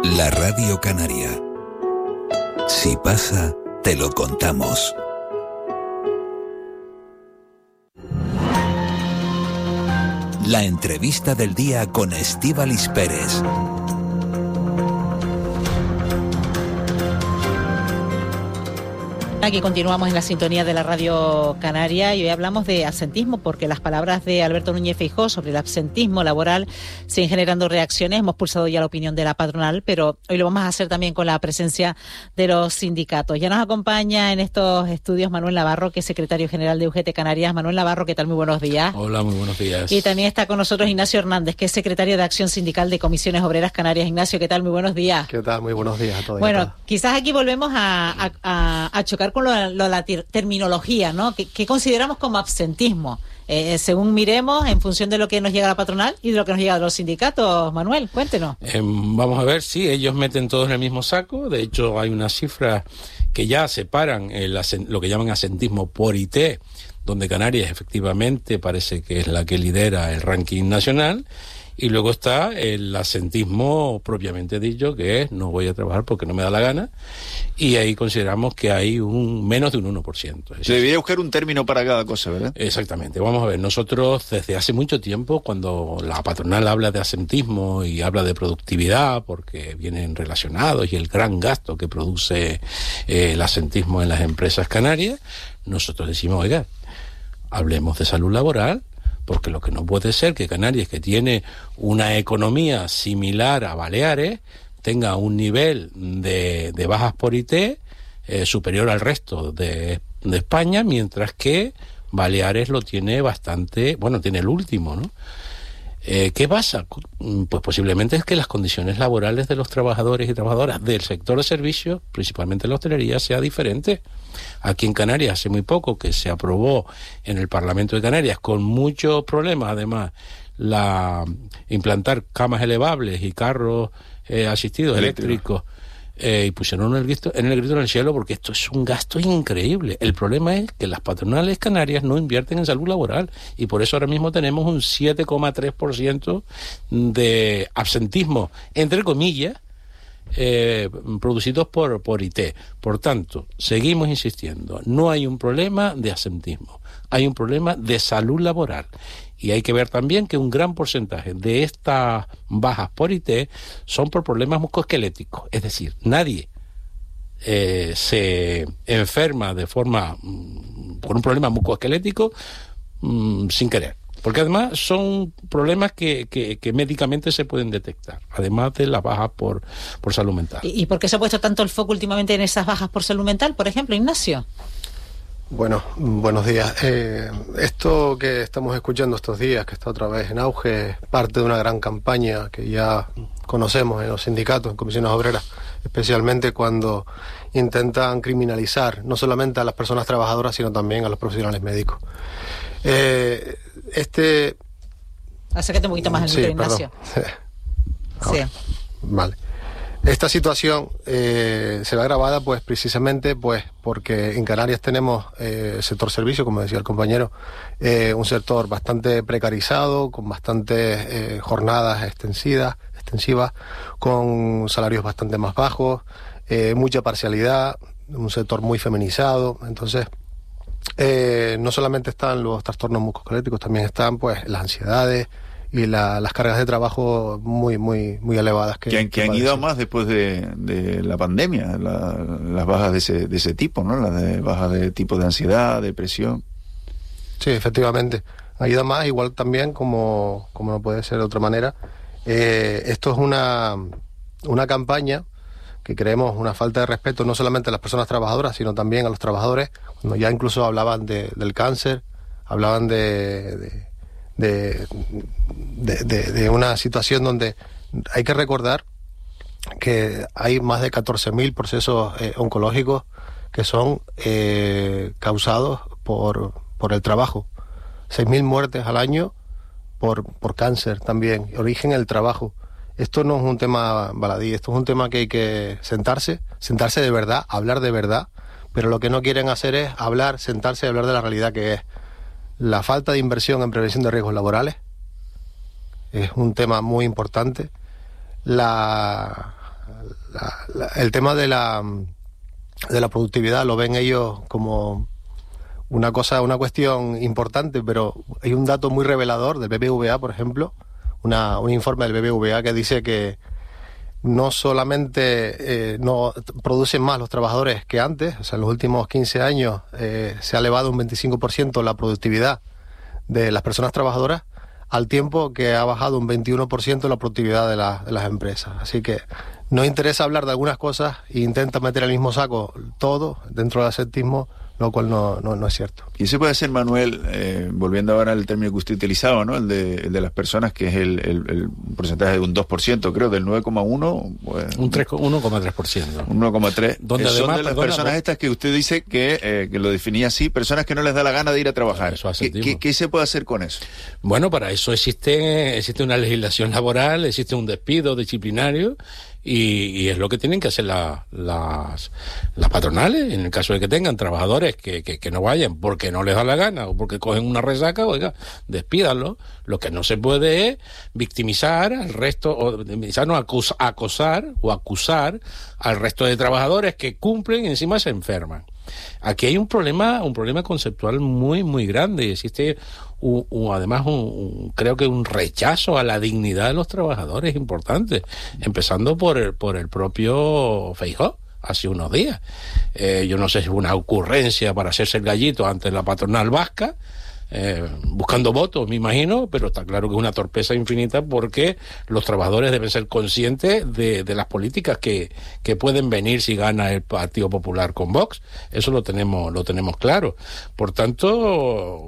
La Radio Canaria. Si pasa, te lo contamos. La entrevista del día con Estíbaliz Pérez. Aquí continuamos en la sintonía de la Radio Canaria y hoy hablamos de absentismo porque las palabras de Alberto Núñez Feijóo sobre el absentismo laboral siguen generando reacciones. Hemos pulsado ya la opinión de la patronal, pero hoy lo vamos a hacer también con la presencia de los sindicatos. Ya nos acompaña en estos estudios Manuel Navarro, que es secretario general de UGT Canarias. Manuel Navarro, ¿qué tal? Muy buenos días. Hola, muy buenos días. Y también está con nosotros Ignacio Hernández, que es secretario de Acción Sindical de Comisiones Obreras Canarias. Ignacio, ¿qué tal? Muy buenos días. ¿Qué tal? Muy buenos días a todos. Bueno, quizás aquí volvemos a chocar con la terminología, ¿no? ¿Qué consideramos como absentismo? Según miremos, en función de lo que nos llega a la patronal y de lo que nos llega de los sindicatos. Manuel, cuéntenos. Vamos a ver, sí, ellos meten todos en el mismo saco. De hecho, hay unas cifras que ya separan lo que llaman absentismo por IT, donde Canarias efectivamente parece que es la que lidera el ranking nacional. Y luego está el absentismo propiamente dicho, que es no voy a trabajar porque no me da la gana, y ahí consideramos que hay menos de un 1%. Se debería buscar un término para cada cosa, ¿verdad? Exactamente. Vamos a ver, nosotros desde hace mucho tiempo, cuando la patronal habla de absentismo y habla de productividad, porque vienen relacionados, y el gran gasto que produce el absentismo en las empresas canarias, nosotros decimos, oiga, hablemos de salud laboral, porque lo que no puede ser que Canarias, que tiene una economía similar a Baleares, tenga un nivel de bajas por IT superior al resto de España, mientras que Baleares lo tiene bastante, bueno, tiene el último, ¿no? ¿Qué pasa? Pues posiblemente es que las condiciones laborales de los trabajadores y trabajadoras del sector de servicios, principalmente la hostelería, sea diferente. Aquí en Canarias hace muy poco que se aprobó en el Parlamento de Canarias, con muchos problemas además, implantar camas elevables y carros asistidos eléctricos. Y pusieron el grito en el cielo, porque esto es un gasto increíble. El problema es que las patronales canarias no invierten en salud laboral, y por eso ahora mismo tenemos un 7,3% de absentismo, entre comillas, producidos por IT. Por tanto, seguimos insistiendo, no hay un problema de absentismo, hay un problema de salud laboral. Y hay que ver también que un gran porcentaje de estas bajas por IT son por problemas musculoesqueléticos. Es decir, nadie se enferma por un problema musculoesquelético sin querer. Porque además son problemas que médicamente se pueden detectar, además de las bajas por salud mental. ¿Y por qué se ha puesto tanto el foco últimamente en esas bajas por salud mental, por ejemplo, Ignacio? Bueno, buenos días. Esto que estamos escuchando estos días, que está otra vez en auge, es parte de una gran campaña que ya conocemos en los sindicatos, en comisiones obreras, especialmente cuando intentan criminalizar no solamente a las personas trabajadoras, sino también a los profesionales médicos. Acércate un poquito más al micro, Ignacio. Sí. Vale. Esta situación se ve agravada pues precisamente porque en Canarias tenemos sector servicio, como decía el compañero, un sector bastante precarizado, con bastantes jornadas extensivas, con salarios bastante más bajos, mucha parcialidad, un sector muy feminizado. Entonces, no solamente están los trastornos musculoesqueléticos, también están pues las ansiedades y las cargas de trabajo muy elevadas que han ido a más después de la pandemia, las bajas de ese tipo, ¿no? Las bajas de tipo de ansiedad, depresión. Sí, efectivamente, ha ido a más, igual también como no puede ser de otra manera. Esto es una campaña que creemos una falta de respeto no solamente a las personas trabajadoras, sino también a los trabajadores, cuando ya incluso hablaban del cáncer, hablaban de una situación donde hay que recordar que hay más de 14.000 procesos oncológicos que son causados por el trabajo, 6.000 muertes al año por cáncer también, origen el trabajo. Esto no es un tema baladí, esto es un tema que hay que sentarse de verdad, hablar de verdad, pero lo que no quieren hacer es sentarse y hablar de la realidad que es. La falta de inversión en prevención de riesgos laborales es un tema muy importante. La el tema de la productividad lo ven ellos como una cuestión importante, pero hay un dato muy revelador del BBVA, por ejemplo, un informe del BBVA que dice que no solamente no producen más los trabajadores que antes, o sea, en los últimos 15 años se ha elevado un 25% la productividad de las personas trabajadoras, al tiempo que ha bajado un 21% la productividad de las empresas. Así que nos interesa hablar de algunas cosas e intenta meter al mismo saco todo dentro del asentismo, lo cual no es cierto. Y se puede hacer, Manuel, volviendo ahora al término que usted utilizaba, ¿no? El de las personas, que es el porcentaje de un 2%, creo, del 9,1%. Pues, un 1,3%. Un 1,3%. Donde son además, de las personas estas que usted dice que lo definía así, personas que no les da la gana de ir a trabajar. Eso ¿Qué se puede hacer con eso? Bueno, para eso existe una legislación laboral, existe un despido disciplinario, y es lo que tienen que hacer las patronales, en el caso de que tengan trabajadores que no vayan porque no les da la gana o porque cogen una resaca, oiga, despídanlo. Lo que no se puede es victimizar al resto, acosar o acusar al resto de trabajadores que cumplen y encima se enferman. Aquí hay un problema conceptual muy, muy grande. Existe además creo que un rechazo a la dignidad de los trabajadores importante, empezando por el propio Feijóo hace unos días. Yo no sé si es una ocurrencia para hacerse el gallito ante la patronal vasca, buscando votos, me imagino, pero está claro que es una torpeza infinita, porque los trabajadores deben ser conscientes de las políticas que pueden venir si gana el Partido Popular con Vox. Eso lo tenemos claro. Por tanto,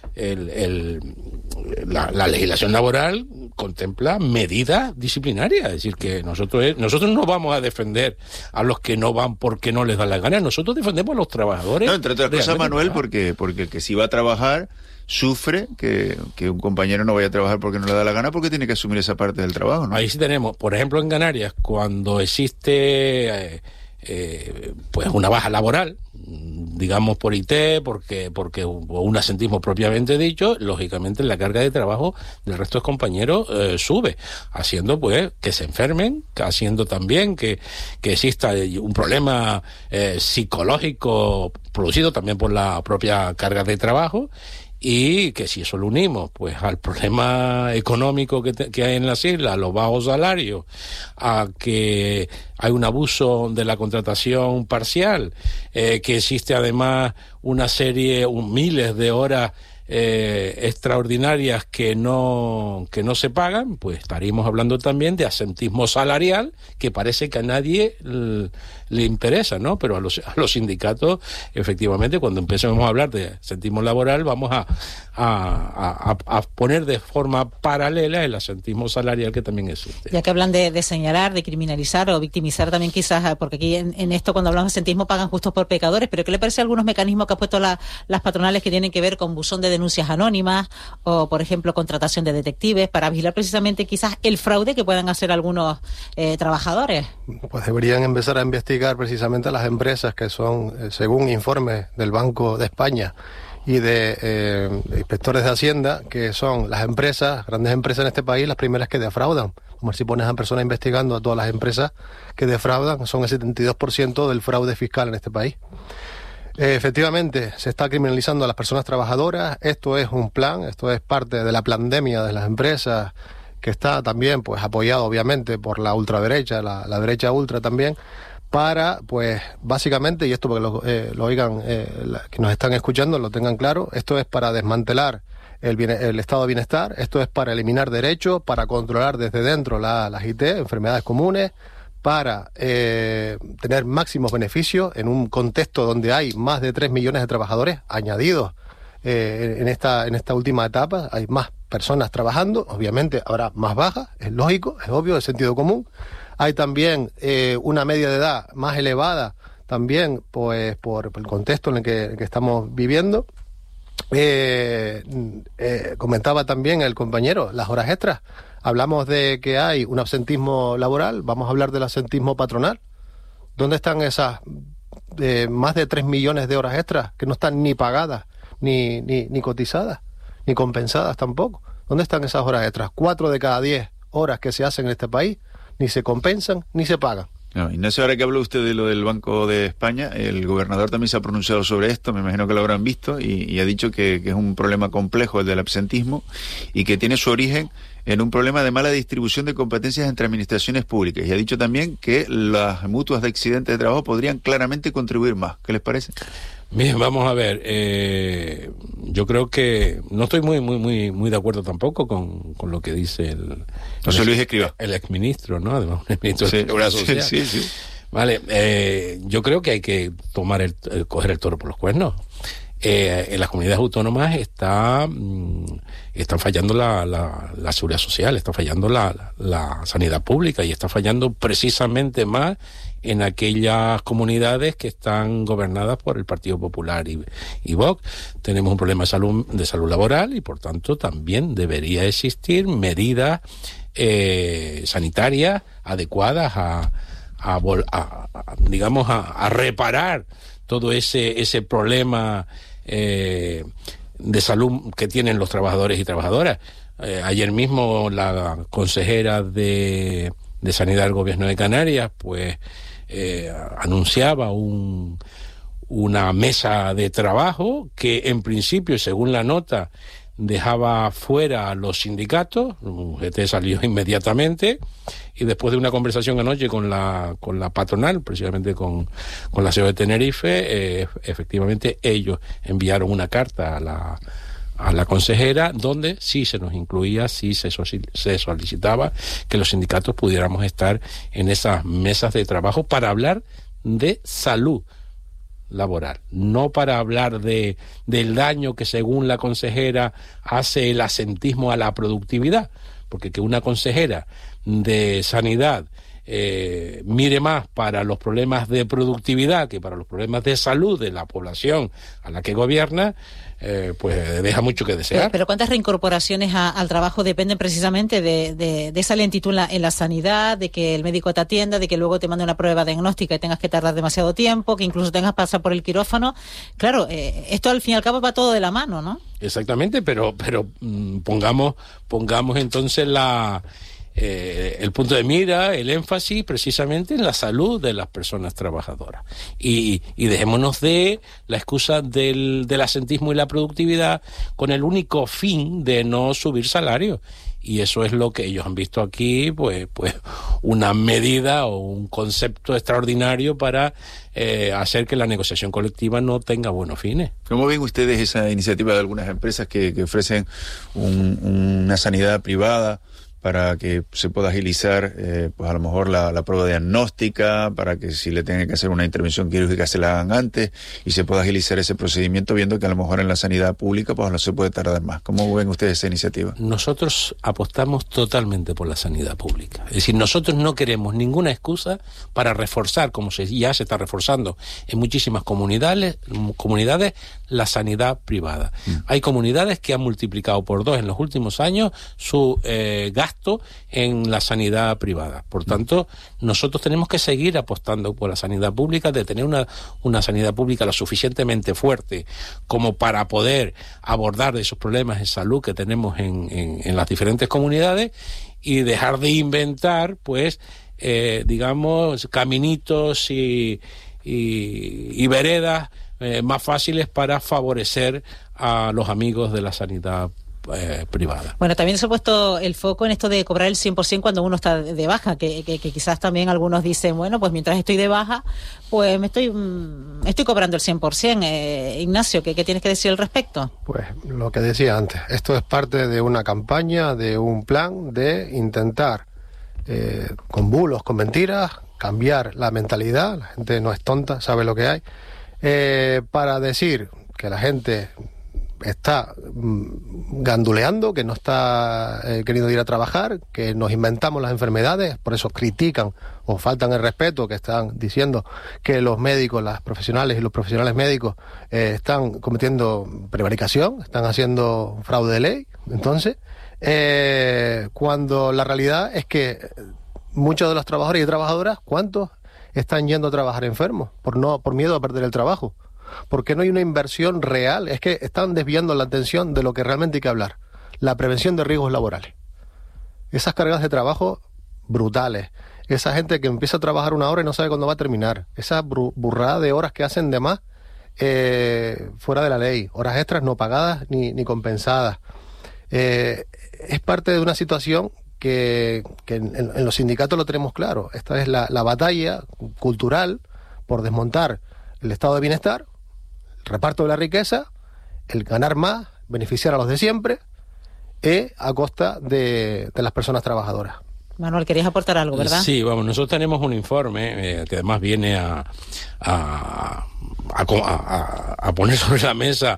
la legislación laboral contempla medidas disciplinarias, es decir, que nosotros no vamos a defender a los que no van porque no les da la gana, nosotros defendemos a los trabajadores. No, entre otras cosas, Manuel, porque el que sí va a trabajar sufre que un compañero no vaya a trabajar porque no le da la gana, porque tiene que asumir esa parte del trabajo, ¿no? Ahí sí tenemos, por ejemplo, en Canarias, cuando existe pues una baja laboral, digamos por IT, porque un asentismo propiamente dicho, lógicamente la carga de trabajo del resto de compañeros sube, haciendo pues que se enfermen, haciendo también que exista un problema psicológico producido también por la propia carga de trabajo. Y que si eso lo unimos pues al problema económico que hay en las islas, a los bajos salarios, a que hay un abuso de la contratación parcial, que existe además miles de horas extraordinarias que no se pagan, pues estaríamos hablando también de asentismo salarial, que parece que a nadie le interesa, ¿no? Pero a los sindicatos, efectivamente, cuando empecemos a hablar de asentismo laboral, vamos a poner de forma paralela el asentismo salarial que también existe. Ya que hablan de señalar, de criminalizar o victimizar también, quizás, porque aquí en esto, cuando hablamos de asentismo, pagan justos por pecadores, pero ¿qué le parece a algunos mecanismos que ha puesto las patronales que tienen que ver con buzón de denuncias anónimas o, por ejemplo, contratación de detectives para vigilar precisamente quizás el fraude que puedan hacer algunos trabajadores? Pues deberían empezar a investigar precisamente a las empresas que son, según informes del Banco de España y de inspectores de Hacienda, que son las empresas, grandes empresas en este país, las primeras que defraudan. Como si pones a personas investigando a todas las empresas que defraudan, son el 72% del fraude fiscal en este país. Efectivamente, se está criminalizando a las personas trabajadoras. Esto es un plan, esto es parte de la pandemia de las empresas, que está también pues apoyado obviamente por la ultraderecha, la derecha ultra también, para, pues, básicamente, y esto porque lo oigan, que nos están escuchando, lo tengan claro, esto es para desmantelar el estado de bienestar, esto es para eliminar derechos, para controlar desde dentro las IT, enfermedades comunes, para tener máximos beneficios en un contexto donde hay más de 3 millones de trabajadores añadidos en esta última etapa. Hay más personas trabajando, obviamente habrá más bajas, es lógico, es obvio, es sentido común. Hay también una media de edad más elevada, también pues por el contexto en el que estamos viviendo. Comentaba también el compañero, las horas extras. Hablamos de que hay un absentismo laboral, vamos a hablar del absentismo patronal. ¿Dónde están esas más de 3 millones de horas extras que no están ni pagadas, ni cotizadas, ni compensadas tampoco? ¿Dónde están esas horas extras? 4 de cada 10 horas que se hacen en este país ni se compensan, ni se pagan. No, Ignacio, ahora que habló usted de lo del Banco de España, el gobernador también se ha pronunciado sobre esto, me imagino que lo habrán visto, y ha dicho que es un problema complejo el del absentismo y que tiene su origen en un problema de mala distribución de competencias entre administraciones públicas. Y ha dicho también que las mutuas de accidentes de trabajo podrían claramente contribuir más. ¿Qué les parece? Bien, vamos a ver. Yo creo que no estoy muy de acuerdo tampoco con lo que dice el José Luis Escrivá, el exministro, ¿no? Además, un exministro de Seguridad Social. Sí. Vale, yo creo que hay que coger el toro por los cuernos. En las comunidades autónomas están fallando la seguridad social, está fallando la sanidad pública y está fallando precisamente más en aquellas comunidades que están gobernadas por el Partido Popular y Vox. Tenemos un problema de salud laboral y por tanto también debería existir medidas sanitarias adecuadas a reparar todo ese problema de salud que tienen los trabajadores y trabajadoras. Ayer mismo la consejera de Sanidad del Gobierno de Canarias pues anunciaba una mesa de trabajo que en principio, según la nota, dejaba fuera a los sindicatos. UGT salió inmediatamente y después de una conversación anoche con la patronal, precisamente con la CEO de Tenerife, efectivamente ellos enviaron una carta a la consejera donde sí se nos incluía, sí se solicitaba que los sindicatos pudiéramos estar en esas mesas de trabajo para hablar de salud laboral, no para hablar del daño que según la consejera hace el asentismo a la productividad, porque que una consejera de sanidad mire más para los problemas de productividad que para los problemas de salud de la población a la que gobierna, pues deja mucho que desear. Pero ¿cuántas reincorporaciones al trabajo dependen precisamente de esa lentitud en la sanidad, de que el médico te atienda, de que luego te mande una prueba diagnóstica y tengas que tardar demasiado tiempo, que incluso tengas que pasar por el quirófano? Claro, esto al fin y al cabo va todo de la mano, ¿no? Exactamente, pero pongamos entonces el punto de mira, el énfasis precisamente en la salud de las personas trabajadoras y dejémonos de la excusa del asentismo y la productividad con el único fin de no subir salarios, y eso es lo que ellos han visto aquí, pues una medida o un concepto extraordinario para hacer que la negociación colectiva no tenga buenos fines. ¿Cómo ven ustedes esa iniciativa de algunas empresas que ofrecen una sanidad privada para que se pueda agilizar, pues a lo mejor la prueba diagnóstica, para que si le tengan que hacer una intervención quirúrgica se la hagan antes y se pueda agilizar ese procedimiento, viendo que a lo mejor en la sanidad pública pues no se puede tardar más? ¿Cómo ven ustedes esa iniciativa? Nosotros apostamos totalmente por la sanidad pública. Es decir, nosotros no queremos ninguna excusa para reforzar, como ya se está reforzando en muchísimas comunidades, la sanidad privada. Hay comunidades que han multiplicado por 2 en los últimos años su gasto en la sanidad privada. Por tanto, nosotros tenemos que seguir apostando por la sanidad pública, de tener una sanidad pública lo suficientemente fuerte como para poder abordar esos problemas de salud que tenemos en las diferentes comunidades y dejar de inventar, pues, caminitos y veredas más fáciles para favorecer a los amigos de la sanidad privada. Bueno, también se ha puesto el foco en esto de cobrar el 100% cuando uno está de baja, que quizás también algunos dicen, bueno, pues mientras estoy de baja, pues estoy cobrando el 100%. Ignacio, ¿qué tienes que decir al respecto? Pues lo que decía antes, esto es parte de una campaña, de un plan de intentar, con bulos, con mentiras, cambiar la mentalidad. La gente no es tonta, sabe lo que hay, para decir que la gente está ganduleando, que no está queriendo ir a trabajar, que nos inventamos las enfermedades, por eso critican o faltan el respeto, que están diciendo que los médicos, las profesionales y los profesionales médicos están cometiendo prevaricación, están haciendo fraude de ley. Entonces, cuando la realidad es que muchos de los trabajadores y trabajadoras, ¿cuántos están yendo a trabajar enfermos por miedo a perder el trabajo? Porque no hay una inversión real. Es que están desviando la atención de lo que realmente hay que hablar: la prevención de riesgos laborales. Esas cargas de trabajo brutales. Esa gente que empieza a trabajar una hora y no sabe cuándo va a terminar. Esa burrada de horas que hacen de más fuera de la ley. Horas extras no pagadas ni compensadas. Es parte de una situación que en los sindicatos lo tenemos claro. Esta es la batalla cultural por desmontar el estado de bienestar, el reparto de la riqueza, el ganar más, beneficiar a los de siempre, a costa de las personas trabajadoras. Manuel, querías aportar algo, ¿verdad? Sí, vamos, nosotros tenemos un informe que además viene a poner sobre la mesa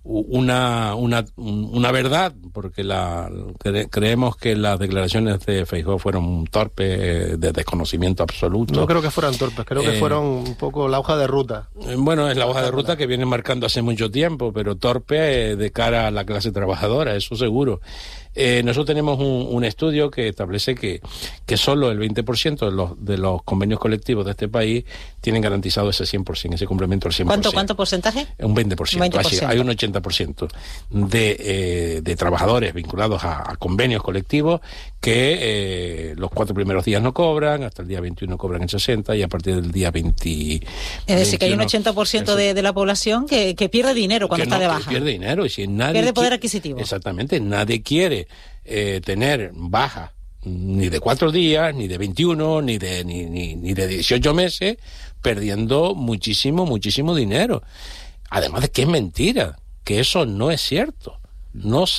una verdad, porque creemos que las declaraciones de Feijóo fueron un torpe de desconocimiento absoluto. No creo que fueran torpes, creo que fueron un poco la hoja de ruta. Bueno, es la hoja de ruta que viene marcando hace mucho tiempo, pero torpe de cara a la clase trabajadora, eso seguro. Nosotros tenemos un estudio que establece que solo el 20% de los convenios colectivos de este país tienen garantizado ese 100%, ese complemento al 100%. ¿Cuánto porcentaje? Un 20%. Así, hay un 80% de trabajadores vinculados a convenios colectivos que los 4 primeros días no cobran, hasta el día 21 cobran el 60% y a partir del día 20... Es decir, que hay un 80% de la población que pierde dinero cuando está de baja. Pierde dinero. Y si nadie pierde poder adquisitivo. Exactamente, nadie quiere tener baja ni de 4 días, ni de 21, ni de 18 meses, perdiendo muchísimo dinero. Además de que es mentira, que eso no es cierto. Los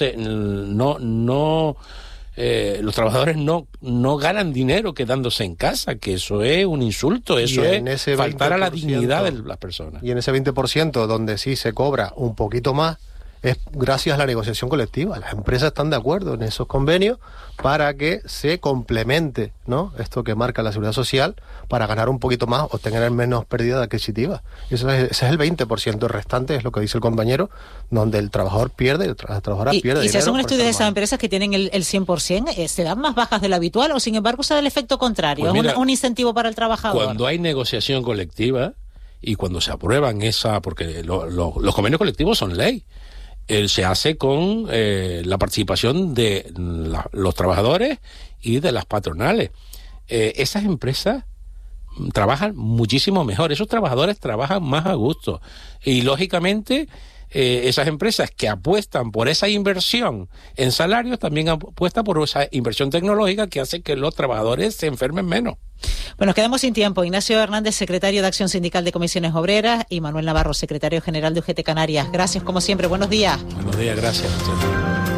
trabajadores no ganan dinero quedándose en casa, que eso es un insulto, eso es faltar a la dignidad de las personas. Y en ese 20% donde sí se cobra un poquito más, es gracias a la negociación colectiva. Las empresas están de acuerdo en esos convenios para que se complemente, ¿no?, esto que marca la Seguridad Social, para ganar un poquito más o tener menos pérdida adquisitiva. Ese es el 20%, el restante es lo que dice el compañero, donde el trabajador pierde, la trabajadora pierde dinero. ¿Y si hacen un estudio de esas empresas que tienen el 100%, se dan más bajas de lo habitual o sin embargo se da el efecto contrario? Pues mira, ¿es un incentivo para el trabajador? Cuando hay negociación colectiva y cuando se aprueban porque los convenios colectivos son ley, se hace con la participación de los trabajadores y de las patronales. Esas empresas trabajan muchísimo mejor, esos trabajadores trabajan más a gusto y lógicamente esas empresas que apuestan por esa inversión en salarios también apuestan por esa inversión tecnológica que hace que los trabajadores se enfermen menos. Bueno, nos quedamos sin tiempo. Ignacio Hernández, secretario de Acción Sindical de Comisiones Obreras, y Manuel Navarro, secretario general de UGT Canarias. Gracias, como siempre. Buenos días. Buenos días, gracias.